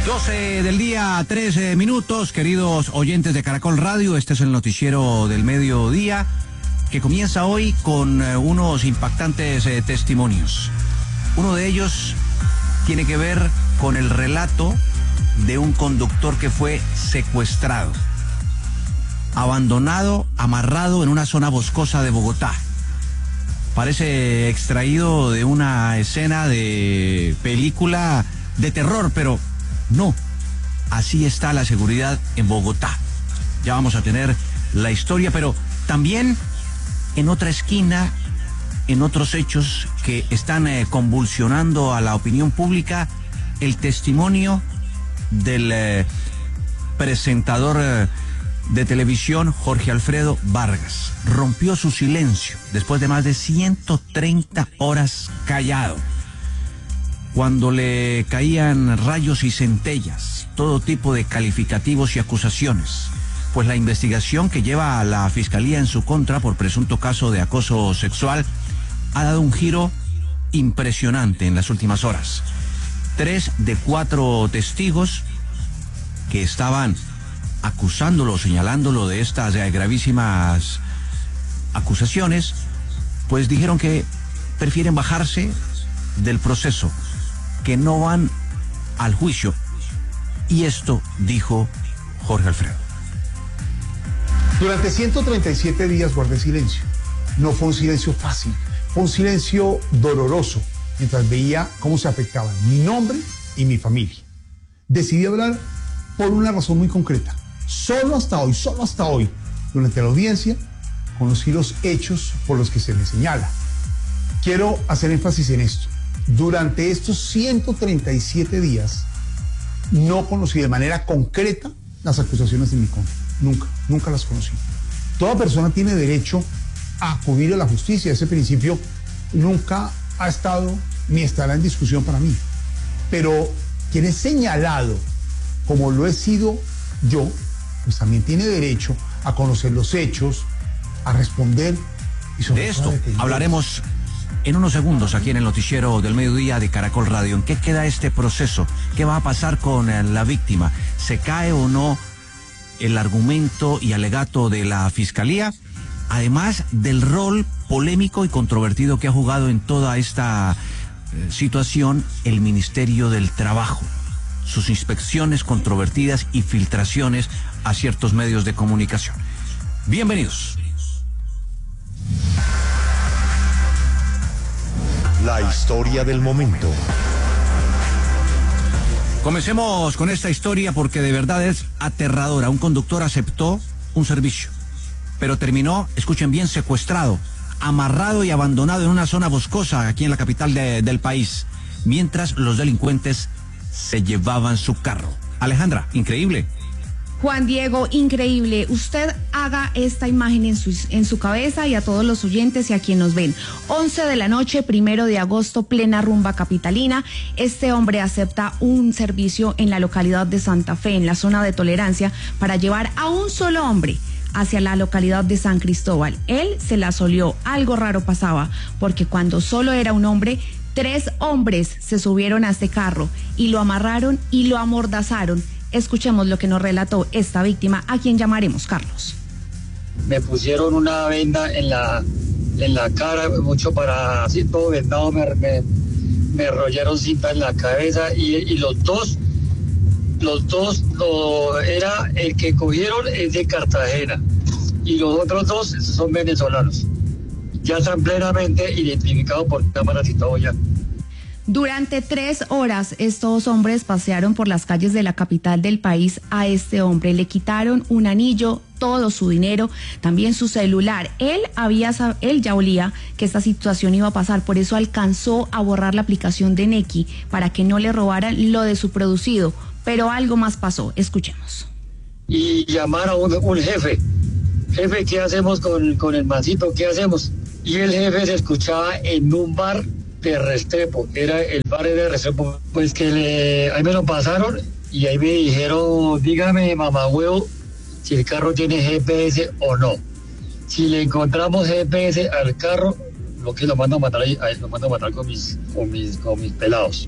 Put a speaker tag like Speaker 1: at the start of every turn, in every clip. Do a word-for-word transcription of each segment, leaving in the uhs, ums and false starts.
Speaker 1: doce del día, trece minutos, queridos oyentes de Caracol Radio. Este es el noticiero del mediodía que comienza hoy con eh, unos impactantes eh, testimonios. Uno de ellos tiene que ver con el relato de un conductor que fue secuestrado, abandonado, amarrado en una zona boscosa de Bogotá. Parece extraído de una escena de película de terror, pero no, así está la seguridad en Bogotá. Ya vamos a tener la historia, pero también en otra esquina, en otros hechos que están eh, convulsionando a la opinión pública, el testimonio del eh, presentador eh, de televisión Jorge Alfredo Vargas. Rompió su silencio después de más de ciento treinta horas callado, cuando le caían rayos y centellas, todo tipo de calificativos y acusaciones, pues la investigación que lleva a la Fiscalía en su contra por presunto caso de acoso sexual ha dado un giro impresionante en las últimas horas. Tres de cuatro testigos que estaban acusándolo, señalándolo de estas gravísimas acusaciones, pues dijeron que prefieren bajarse del proceso, que no van al juicio. Y esto dijo Jorge Alfredo.
Speaker 2: Durante ciento treinta y siete días guardé silencio. No fue un silencio fácil, fue un silencio doloroso, mientras veía cómo se afectaban mi nombre y mi familia. Decidí hablar por una razón muy concreta. Solo hasta hoy, solo hasta hoy, durante la audiencia, conocí los hechos por los que se me señala. Quiero hacer énfasis en esto. Durante estos ciento treinta y siete días, no conocí de manera concreta las acusaciones en mi contra. Nunca, nunca las conocí. Toda persona tiene derecho a acudir a la justicia. Ese principio nunca ha estado ni estará en discusión para mí. Pero quien es señalado, como lo he sido yo, pues también tiene derecho a conocer los hechos, a responder. Y sobre
Speaker 1: de esto hablaremos en unos segundos aquí en el noticiero del mediodía de Caracol Radio. ¿En qué queda este proceso? ¿Qué va a pasar con la víctima? ¿Se cae o no el argumento y alegato de la Fiscalía? Además del rol polémico y controvertido que ha jugado en toda esta eh, situación el Ministerio del Trabajo. Sus inspecciones controvertidas y filtraciones a ciertos medios de comunicación. Bienvenidos.
Speaker 3: La historia del momento.
Speaker 1: Comencemos con esta historia porque de verdad es aterradora. Un conductor aceptó un servicio, pero terminó, escuchen bien, secuestrado, amarrado y abandonado en una zona boscosa aquí en la capital de, del país, mientras los delincuentes se llevaban su carro. Alejandra, increíble.
Speaker 4: Juan Diego, increíble. Usted haga esta imagen en su, en su cabeza y a todos los oyentes y a quien nos ven. once de la noche, primero de agosto, plena rumba capitalina. Este hombre acepta un servicio en la localidad de Santa Fe, en la zona de tolerancia, para llevar a un solo hombre hacia la localidad de San Cristóbal. Él se la solió. Algo raro pasaba, porque cuando solo era un hombre, tres hombres se subieron a este carro y lo amarraron y lo amordazaron. Escuchemos lo que nos relató esta víctima, a quien llamaremos Carlos.
Speaker 5: Me pusieron una venda en la, en la cara, mucho para así todo vendado, me, me, me enrollaron cinta en la cabeza y, y los dos, los dos, lo, era el que cogieron es de Cartagena y los otros dos son venezolanos. Ya están plenamente identificados por cámaras y todo ya.
Speaker 4: Durante tres horas estos hombres pasearon por las calles de la capital del país a este hombre. Le quitaron un anillo, todo su dinero, también su celular. Él había, él ya olía que esta situación iba a pasar, por eso alcanzó a borrar la aplicación de Nequi para que no le robaran lo de su producido. Pero algo más pasó, escuchemos.
Speaker 5: Y llamar a un, un jefe. Jefe, ¿qué hacemos con, con el mancito? ¿Qué hacemos? Y el jefe se escuchaba en un bar de Restrepo, era el bar de Restrepo, pues que le, ahí me lo pasaron y ahí me dijeron, dígame mamá huevo, si el carro tiene G P S o no. Si le encontramos G P S al carro, lo que lo mando a matar ahí, lo mando a matar con mis, con mis, con mis pelados.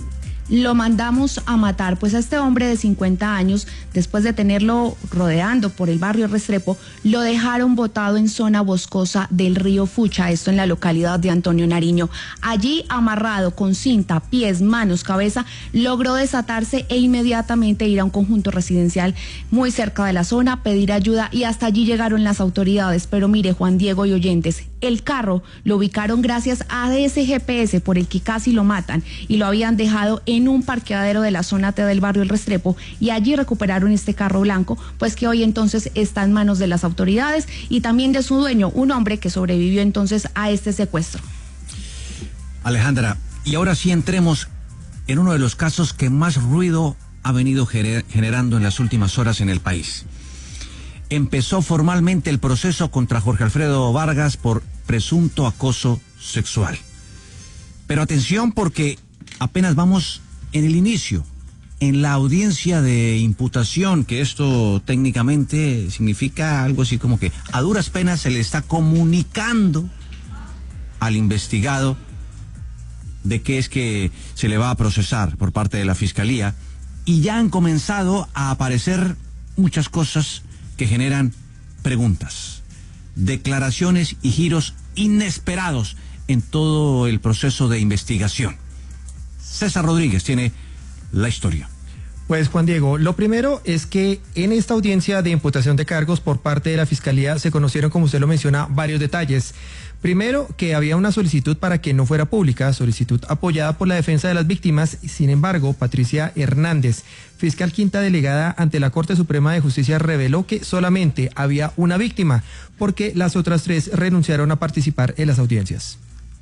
Speaker 4: lo mandamos a matar. Pues a este hombre de cincuenta años, después de tenerlo rodeando por el barrio Restrepo, lo dejaron botado en zona boscosa del río Fucha, esto en la localidad de Antonio Nariño. Allí, amarrado con cinta, pies, manos, cabeza, logró desatarse e inmediatamente ir a un conjunto residencial muy cerca de la zona, pedir ayuda, y hasta allí llegaron las autoridades. Pero mire, Juan Diego y oyentes, el carro lo ubicaron gracias a ese G P S por el que casi lo matan, y lo habían dejado en un parqueadero de la zona T del barrio El Restrepo, y allí recuperaron este carro blanco, pues que hoy entonces está en manos de las autoridades y también de su dueño, un hombre que sobrevivió entonces a este secuestro.
Speaker 1: Alejandra, y ahora sí entremos en uno de los casos que más ruido ha venido gener- generando en las últimas horas en el país. Empezó formalmente el proceso contra Jorge Alfredo Vargas por presunto acoso sexual. Pero atención, porque apenas vamos en el inicio, en la audiencia de imputación, que esto técnicamente significa algo así como que a duras penas se le está comunicando al investigado de qué es que se le va a procesar por parte de la Fiscalía, y ya han comenzado a aparecer muchas cosas que generan preguntas, declaraciones y giros inesperados en todo el proceso de investigación. César Rodríguez tiene la historia.
Speaker 6: Pues Juan Diego, lo primero es que en esta audiencia de imputación de cargos por parte de la Fiscalía se conocieron, como usted lo menciona, varios detalles. Primero, que había una solicitud para que no fuera pública, solicitud apoyada por la defensa de las víctimas. Sin embargo, Patricia Hernández, fiscal quinta delegada ante la Corte Suprema de Justicia, reveló que solamente había una víctima, porque las otras tres renunciaron a participar en las audiencias.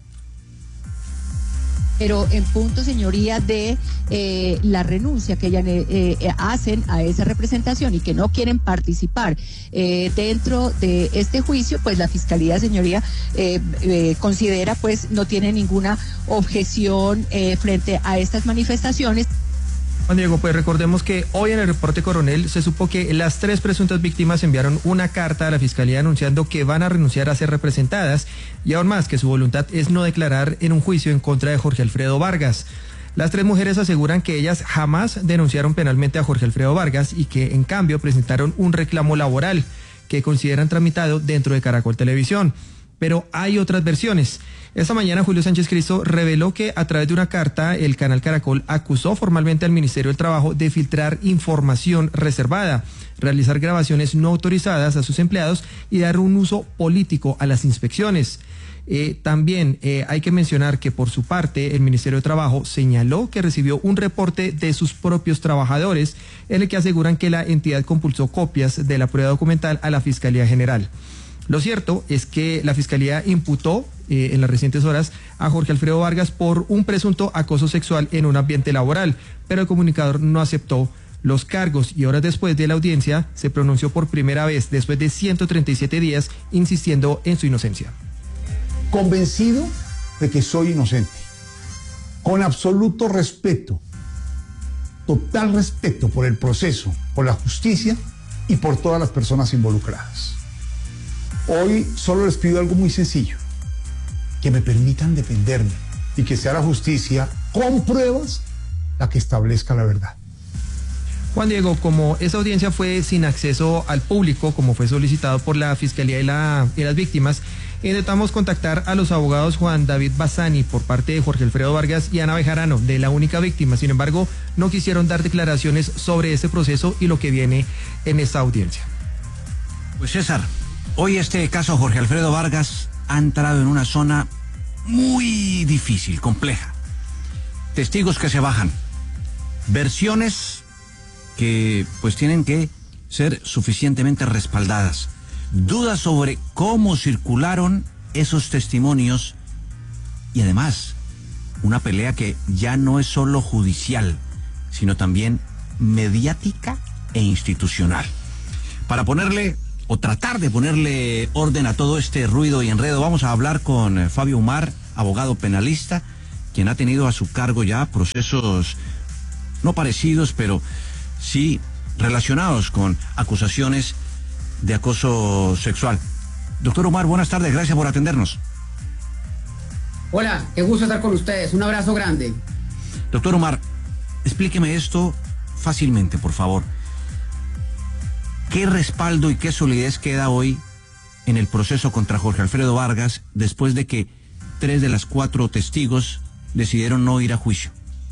Speaker 7: Pero en punto, señoría, de eh, la renuncia que ellas eh, eh, hacen a esa representación y que no quieren participar eh, dentro de este juicio, pues la Fiscalía, señoría, eh, eh, considera pues no tiene ninguna objeción eh, frente a estas manifestaciones.
Speaker 6: Juan Diego, pues recordemos que hoy en el reporte Coronel se supo que las tres presuntas víctimas enviaron una carta a la Fiscalía anunciando que van a renunciar a ser representadas, y aún más que su voluntad es no declarar en un juicio en contra de Jorge Alfredo Vargas. Las tres mujeres aseguran que ellas jamás denunciaron penalmente a Jorge Alfredo Vargas y que en cambio presentaron un reclamo laboral que consideran tramitado dentro de Caracol Televisión. Pero hay otras versiones. Esta mañana Julio Sánchez Cristo reveló que a través de una carta el canal Caracol acusó formalmente al Ministerio del Trabajo de filtrar información reservada, realizar grabaciones no autorizadas a sus empleados y dar un uso político a las inspecciones. Eh, también eh, hay que mencionar que por su parte el Ministerio de Trabajo señaló que recibió un reporte de sus propios trabajadores en el que aseguran que la entidad compulsó copias de la prueba documental a la Fiscalía General. Lo cierto es que la Fiscalía imputó eh, en las recientes horas a Jorge Alfredo Vargas por un presunto acoso sexual en un ambiente laboral, pero el comunicador no aceptó los cargos y horas después de la audiencia se pronunció por primera vez después de ciento treinta y siete días, insistiendo en su inocencia.
Speaker 2: Convencido de que soy inocente, con absoluto respeto, total respeto por el proceso, por la justicia y por todas las personas involucradas. Hoy solo les pido algo muy sencillo, que me permitan defenderme y que sea la justicia con pruebas la que establezca la verdad.
Speaker 6: Juan Diego, como esa audiencia fue sin acceso al público, como fue solicitado por la Fiscalía y, la, y las víctimas, intentamos contactar a los abogados Juan David Bassani por parte de Jorge Alfredo Vargas y Ana Bejarano, de la única víctima. Sin embargo, no quisieron dar declaraciones sobre ese proceso y lo que viene en esta audiencia.
Speaker 1: Pues César, hoy este caso Jorge Alfredo Vargas ha entrado en una zona muy difícil, compleja. Testigos que se bajan, versiones que pues tienen que ser suficientemente respaldadas, dudas sobre cómo circularon esos testimonios y además una pelea que ya no es solo judicial, sino también mediática e institucional. Para ponerle o tratar de ponerle orden a todo este ruido y enredo, vamos a hablar con Fabio Umar, abogado penalista, quien ha tenido a su cargo ya procesos no parecidos, pero sí relacionados con acusaciones de acoso sexual. Doctor Umar, buenas tardes, gracias por atendernos.
Speaker 8: Hola, qué gusto estar con ustedes, un abrazo grande.
Speaker 1: Doctor Umar, explíqueme esto fácilmente, por favor. ¿Qué respaldo y qué solidez queda hoy en el proceso contra Jorge Alfredo Vargas después de que tres de las cuatro testigos decidieron no ir a juicio?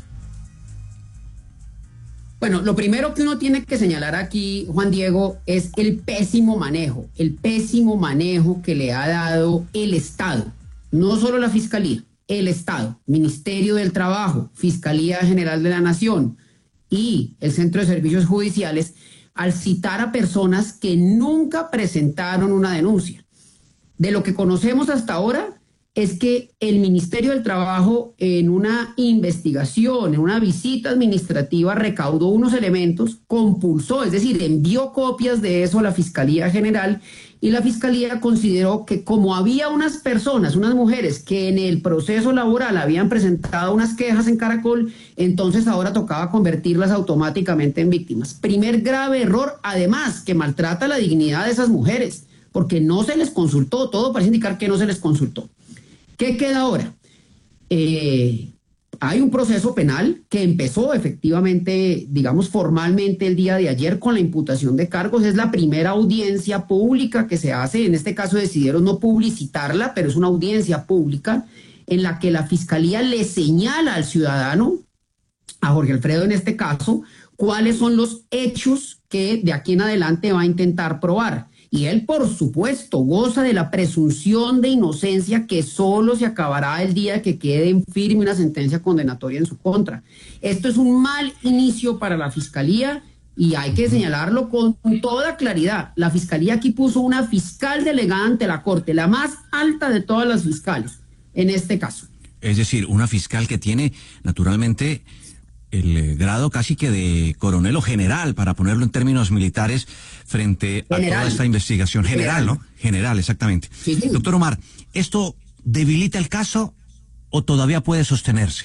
Speaker 8: Bueno, lo primero que uno tiene que señalar aquí, Juan Diego, es el pésimo manejo, el pésimo manejo que le ha dado el Estado, no solo la Fiscalía, el Estado, Ministerio del Trabajo, Fiscalía General de la Nación y el Centro de Servicios Judiciales, al citar a personas que nunca presentaron una denuncia. De lo que conocemos hasta ahora es que el Ministerio del Trabajo, en una investigación, en una visita administrativa, recaudó unos elementos, compulsó, es decir, envió copias de eso a la Fiscalía General, y la Fiscalía consideró que como había unas personas, unas mujeres, que en el proceso laboral habían presentado unas quejas en Caracol, entonces ahora tocaba convertirlas automáticamente en víctimas. Primer grave error, además, que maltrata la dignidad de esas mujeres, porque no se les consultó, todo parece indicar que no se les consultó. ¿Qué queda ahora? Eh, hay un proceso penal que empezó efectivamente, digamos formalmente el día de ayer con la imputación de cargos. Es la primera audiencia pública que se hace. En este caso decidieron no publicitarla, pero es una audiencia pública en la que la Fiscalía le señala al ciudadano, a Jorge Alfredo en este caso, cuáles son los hechos que de aquí en adelante va a intentar probar. Y él, por supuesto, goza de la presunción de inocencia que solo se acabará el día que quede en firme una sentencia condenatoria en su contra. Esto es un mal inicio para la Fiscalía y hay que señalarlo con toda claridad. La Fiscalía aquí puso una fiscal delegada ante la Corte, la más alta de todas las fiscales, en este caso.
Speaker 1: Es decir, una fiscal que tiene, naturalmente, el eh, grado casi que de coronel o general, para ponerlo en términos militares, frente a general. Toda esta investigación. General, general, ¿no? General, exactamente. Sí, sí. Doctor Omar, ¿esto debilita el caso o todavía puede sostenerse?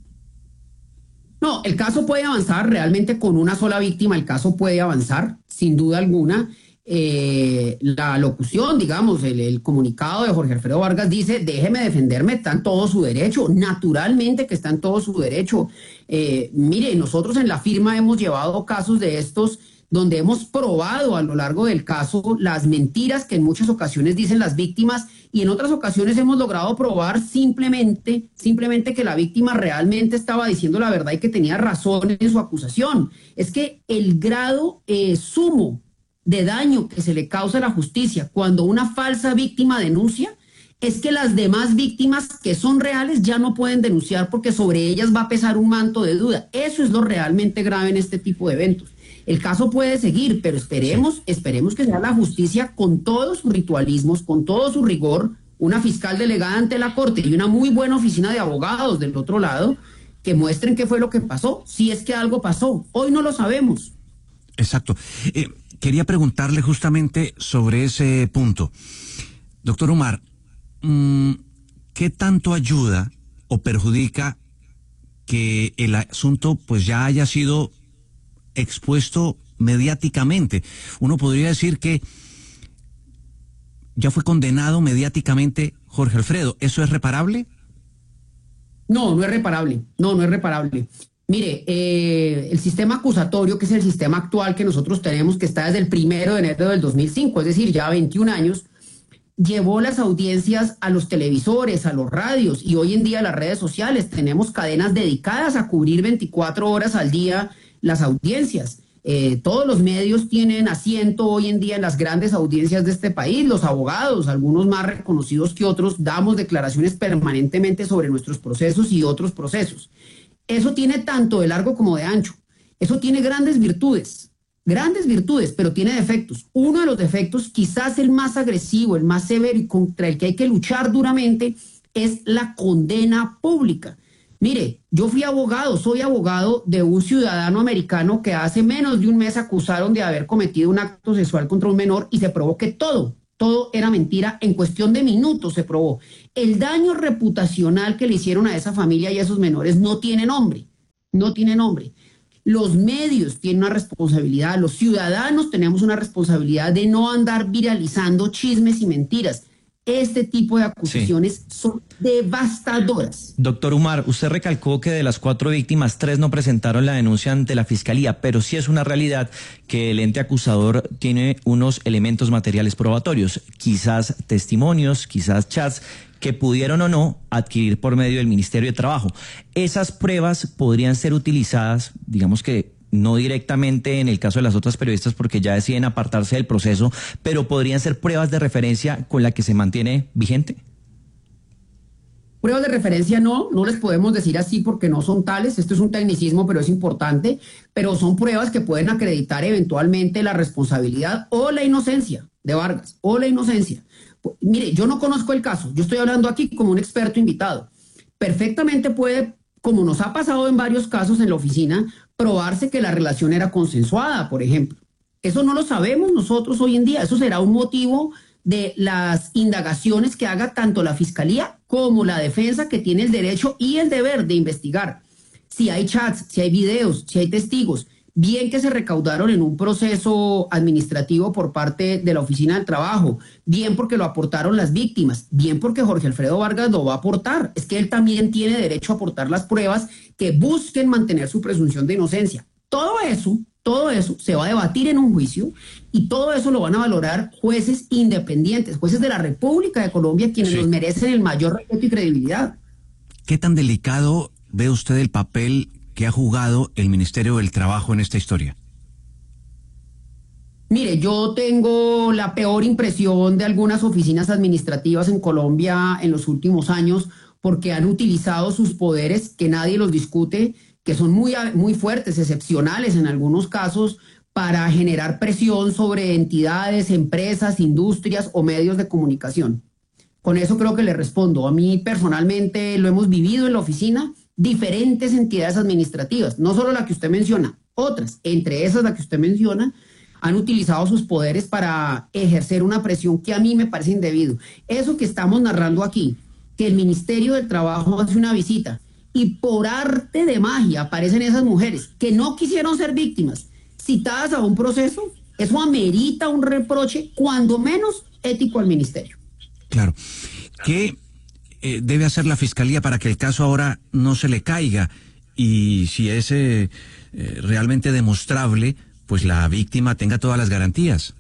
Speaker 8: No, el caso puede avanzar realmente con una sola víctima, el caso puede avanzar, sin duda alguna. Eh, la locución, digamos, el, el comunicado de Jorge Alfredo Vargas dice, déjeme defenderme, está en todo su derecho, naturalmente que está en todo su derecho. Eh, mire, nosotros en la firma hemos llevado casos de estos donde hemos probado a lo largo del caso las mentiras que en muchas ocasiones dicen las víctimas y en otras ocasiones hemos logrado probar simplemente, simplemente que la víctima realmente estaba diciendo la verdad y que tenía razón en su acusación. Es que el grado eh, sumo de daño que se le causa a la justicia cuando una falsa víctima denuncia es que las demás víctimas que son reales ya no pueden denunciar porque sobre ellas va a pesar un manto de duda. Eso es lo realmente grave en este tipo de eventos. El caso puede seguir, pero esperemos, sí. esperemos que sea la justicia con todos sus ritualismos, con todo su rigor, una fiscal delegada ante la Corte y una muy buena oficina de abogados del otro lado que muestren qué fue lo que pasó, si es que algo pasó. Hoy no lo sabemos.
Speaker 1: Exacto. Eh, quería preguntarle justamente sobre ese punto. Doctor Omar, ¿qué tanto ayuda o perjudica que el asunto pues ya haya sido expuesto mediáticamente? Uno podría decir que ya fue condenado mediáticamente Jorge Alfredo. ¿Eso es reparable?
Speaker 8: No, no es reparable. No, no es reparable. Mire, eh, el sistema acusatorio, que es el sistema actual que nosotros tenemos, que está desde el primero de enero del dos mil cinco, es decir, ya veintiún años, llevó las audiencias a los televisores, a los radios y hoy en día a las redes sociales. Tenemos cadenas dedicadas a cubrir veinticuatro horas al día las audiencias. Eh, todos los medios tienen asiento hoy en día en las grandes audiencias de este país. Los abogados, algunos más reconocidos que otros, damos declaraciones permanentemente sobre nuestros procesos y otros procesos. Eso tiene tanto de largo como de ancho. Eso tiene grandes virtudes, grandes virtudes, pero tiene defectos. Uno de los defectos, quizás el más agresivo, el más severo y contra el que hay que luchar duramente, es la condena pública. Mire, yo fui abogado, soy abogado de un ciudadano americano que hace menos de un mes acusaron de haber cometido un acto sexual contra un menor y se probó que todo, todo era mentira. En cuestión de minutos se probó. El daño reputacional que le hicieron a esa familia y a esos menores no tiene nombre, no tiene nombre. Los medios tienen una responsabilidad, los ciudadanos tenemos una responsabilidad de no andar viralizando chismes y mentiras. este tipo de acusaciones sí. son devastadoras.
Speaker 9: Doctor Umar, usted recalcó que de las cuatro víctimas, tres no presentaron la denuncia ante la Fiscalía, pero sí es una realidad que el ente acusador tiene unos elementos materiales probatorios, quizás testimonios, quizás chats, que pudieron o no adquirir por medio del Ministerio de Trabajo. Esas pruebas podrían ser utilizadas, digamos que no directamente en el caso de las otras periodistas porque ya deciden apartarse del proceso, pero podrían ser pruebas de referencia con la que se mantiene vigente.
Speaker 8: Pruebas de referencia no, no les podemos decir así porque no son tales, esto es un tecnicismo pero es importante, pero son pruebas que pueden acreditar eventualmente la responsabilidad o la inocencia de Vargas, o la inocencia. Mire, yo no conozco el caso, yo estoy hablando aquí como un experto invitado. Perfectamente puede, como nos ha pasado en varios casos en la oficina, probarse que la relación era consensuada, por ejemplo. Eso no lo sabemos nosotros hoy en día, eso será un motivo de las indagaciones que haga tanto la Fiscalía como la defensa, que tiene el derecho y el deber de investigar. Si hay chats, si hay videos, si hay testigos, bien que se recaudaron en un proceso administrativo por parte de la Oficina del Trabajo, bien porque lo aportaron las víctimas, bien porque Jorge Alfredo Vargas lo va a aportar. Es que él también tiene derecho a aportar las pruebas que busquen mantener su presunción de inocencia. Todo eso, todo eso se va a debatir en un juicio y todo eso lo van a valorar jueces independientes, jueces de la República de Colombia, quienes sí. nos merecen el mayor respeto y credibilidad.
Speaker 1: ¿Qué tan delicado ve usted el papel que ha jugado el Ministerio del Trabajo en esta historia?
Speaker 8: Mire, yo tengo la peor impresión de algunas oficinas administrativas en Colombia en los últimos años porque han utilizado sus poderes, que nadie los discute, que son muy, muy fuertes, excepcionales en algunos casos, para generar presión sobre entidades, empresas, industrias o medios de comunicación. Con eso creo que le respondo. A mí personalmente lo hemos vivido en la oficina, diferentes entidades administrativas, no solo la que usted menciona, otras, entre esas la que usted menciona, han utilizado sus poderes para ejercer una presión que a mí me parece indebido. Eso que estamos narrando aquí, que el Ministerio del Trabajo hace una visita y por arte de magia aparecen esas mujeres que no quisieron ser víctimas, citadas a un proceso, eso amerita un reproche, cuando menos ético al Ministerio.
Speaker 1: Claro. ¿Qué eh, debe hacer la Fiscalía para que el caso ahora no se le caiga? Y si es eh, eh, realmente demostrable, pues la víctima tenga todas las garantías.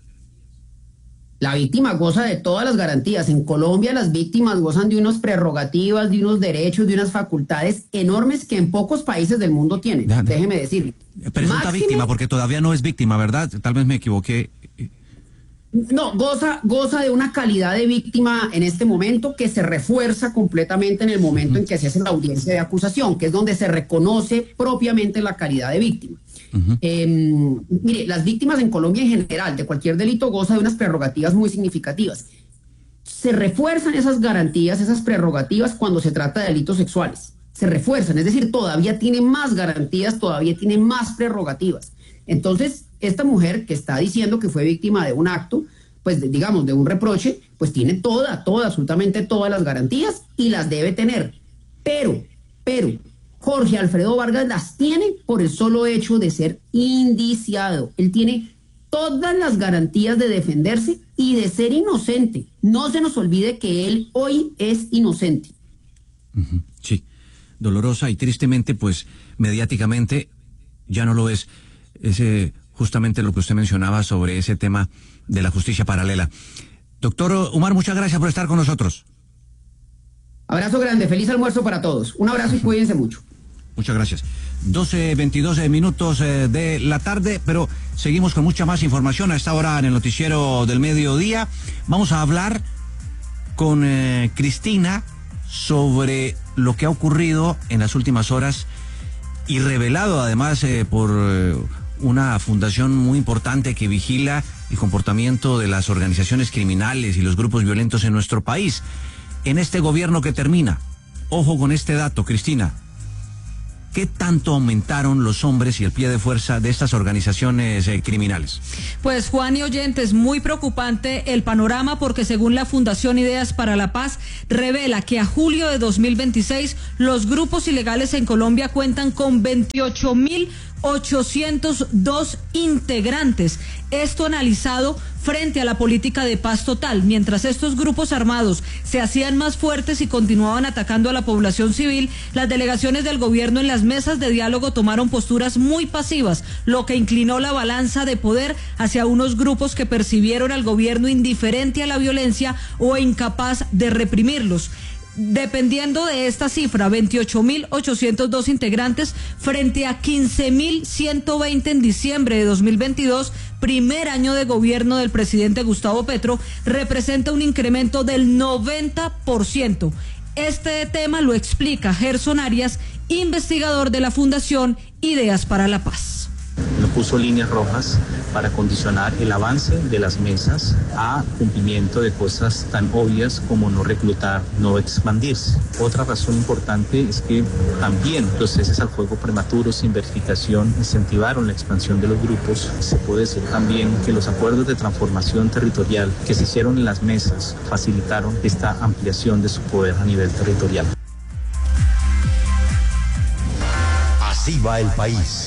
Speaker 8: La víctima goza de todas las garantías. En Colombia las víctimas gozan de unas prerrogativas, de unos derechos, de unas facultades enormes que en pocos países del mundo tienen. Ya, déjeme decirle.
Speaker 1: Presunta Máximo, víctima, porque todavía no es víctima, ¿verdad? Tal vez me equivoqué.
Speaker 8: No, goza, goza de una calidad de víctima en este momento que se refuerza completamente en el momento uh-huh. en que se hace la audiencia de acusación, que es donde se reconoce propiamente la calidad de víctima. Uh-huh. Eh, mire, las víctimas en Colombia en general de cualquier delito goza de unas prerrogativas muy significativas. Se refuerzan esas garantías, esas prerrogativas cuando se trata de delitos sexuales. Se refuerzan, es decir, todavía tiene más garantías, todavía tiene más prerrogativas. Entonces, esta mujer que está diciendo que fue víctima de un acto, pues de, digamos, de un reproche, pues tiene toda, toda, absolutamente todas las garantías y las debe tener. Pero, pero, Jorge Alfredo Vargas las tiene por el solo hecho de ser indiciado. Él tiene todas las garantías de defenderse y de ser inocente. No se nos olvide que él hoy es inocente.
Speaker 1: Uh-huh. Sí, dolorosa y tristemente, pues, mediáticamente ya no lo es. Ese justamente lo que usted mencionaba sobre ese tema de la justicia paralela. Doctor Umar, muchas gracias por estar con nosotros.
Speaker 8: Abrazo grande, feliz almuerzo para todos. Un abrazo y cuídense mucho.
Speaker 1: Muchas gracias. doce, veintidós minutos eh, de la tarde, pero seguimos con mucha más información a esta hora en el noticiero del mediodía. Vamos a hablar con eh, Cristina sobre lo que ha ocurrido en las últimas horas y revelado además eh, por eh, una fundación muy importante que vigila el comportamiento de las organizaciones criminales y los grupos violentos en nuestro país. En este gobierno que termina, ojo con este dato, Cristina, ¿qué tanto aumentaron los hombres y el pie de fuerza de estas organizaciones eh, criminales?
Speaker 10: Pues Juan y oyentes, muy preocupante el panorama porque según la Fundación Ideas para la Paz revela que a julio de dos mil veintiséis los grupos ilegales en Colombia cuentan con veintiocho mil ochocientos dos integrantes. Esto analizado frente a la política de paz total. Mientras estos grupos armados se hacían más fuertes y continuaban atacando a la población civil, las delegaciones del gobierno en las mesas de diálogo tomaron posturas muy pasivas, lo que inclinó la balanza de poder hacia unos grupos que percibieron al gobierno indiferente a la violencia o incapaz de reprimirlos. Dependiendo de esta cifra, veintiocho mil ochocientos dos integrantes frente a quince mil ciento veinte en diciembre de dos mil veintidós, primer año de gobierno del presidente Gustavo Petro, representa un incremento del noventa por ciento. Este tema lo explica Gerson Arias, investigador de la Fundación Ideas para la Paz.
Speaker 11: No puso líneas rojas para condicionar el avance de las mesas a cumplimiento de cosas tan obvias como no reclutar, no expandirse. Otra razón importante es que también los ceses al fuego prematuros sin verificación incentivaron la expansión de los grupos. Se puede decir también que los acuerdos de transformación territorial que se hicieron en las mesas facilitaron esta ampliación de su poder a nivel territorial.
Speaker 3: Así va el país.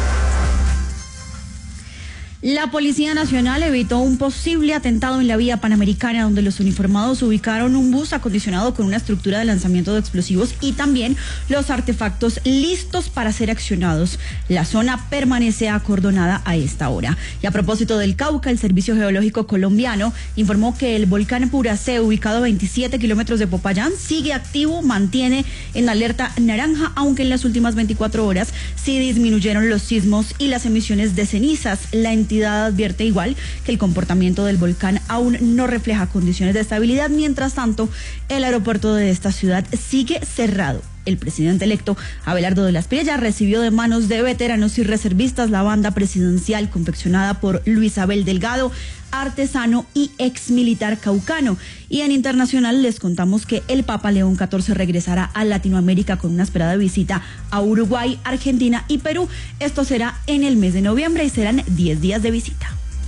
Speaker 12: La Policía Nacional evitó un posible atentado en la vía Panamericana, donde los uniformados ubicaron un bus acondicionado con una estructura de lanzamiento de explosivos y también los artefactos listos para ser accionados. La zona permanece acordonada a esta hora. Y a propósito del Cauca, el Servicio Geológico Colombiano informó que el volcán Puracé, ubicado a veintisiete kilómetros de Popayán, sigue activo, mantiene en alerta naranja, aunque en las últimas veinticuatro horas sí disminuyeron los sismos y las emisiones de cenizas. La entidad advierte igual que el comportamiento del volcán aún no refleja condiciones de estabilidad. Mientras tanto, el aeropuerto de esta ciudad sigue cerrado. El presidente electo, Abelardo de las Priella, recibió de manos de veteranos y reservistas la banda presidencial confeccionada por Luis Abel Delgado, artesano y ex militar caucano. Y en internacional les contamos que el Papa León catorce regresará a Latinoamérica con una esperada visita a Uruguay, Argentina y Perú. Esto será en el mes de noviembre y serán diez días de visita.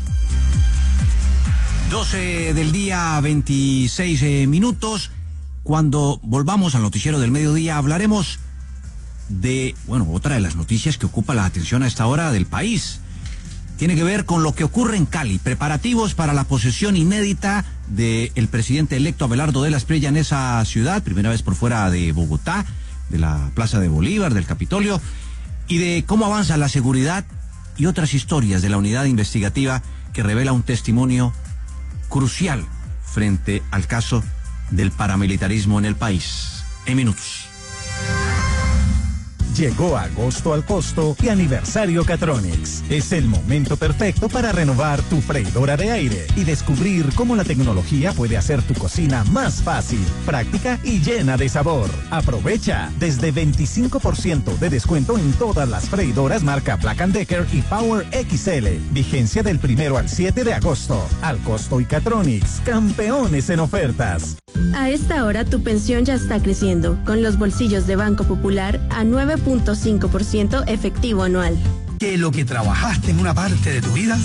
Speaker 1: doce del día, veintiséis eh, minutos. Cuando volvamos al noticiero del mediodía hablaremos de, bueno, otra de las noticias que ocupa la atención a esta hora del país. Tiene que ver con lo que ocurre en Cali, preparativos para la posesión inédita del presidente electo Abelardo de las Priella en esa ciudad, primera vez por fuera de Bogotá, de la Plaza de Bolívar, del Capitolio, y de cómo avanza la seguridad y otras historias de la unidad investigativa que revela un testimonio crucial frente al caso del paramilitarismo en el país. En minutos.
Speaker 13: Llegó agosto al costo y aniversario Catronics. Es el momento perfecto para renovar tu freidora de aire y descubrir cómo la tecnología puede hacer tu cocina más fácil, práctica y llena de sabor. Aprovecha desde veinticinco por ciento de descuento en todas las freidoras marca Black and Decker y Power X L. Vigencia del primero al siete de agosto. Al costo y Catronics, campeones en ofertas.
Speaker 14: A esta hora tu pensión ya está creciendo, con los bolsillos de Banco Popular a nueve punto cinco por ciento efectivo anual.
Speaker 15: Que lo que trabajaste en una parte de tu vida